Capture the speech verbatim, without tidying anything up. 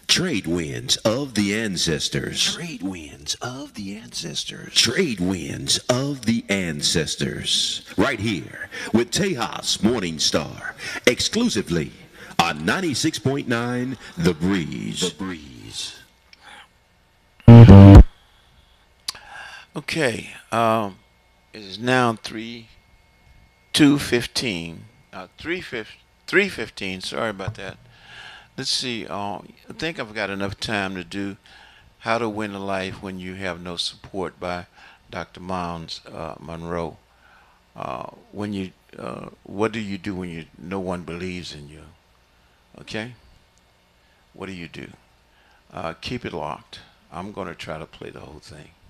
Trade winds of the ancestors. Trade winds of the ancestors. Trade winds of the ancestors. Right here with Tejas Morningstar. Exclusively on ninety-six point nine The Breeze. The Breeze. Okay, um, it is now three, two fifteen, uh, three fif- three fifteen. Sorry about that. Let's see. Uh, I think I've got enough time to do "How to Win a Life When You Have No Support" by Doctor Miles uh, Monroe. Uh, when you, uh, what do you do when you no one believes in you? Okay, what do you do? Uh, keep it locked. I'm going to try to play the whole thing.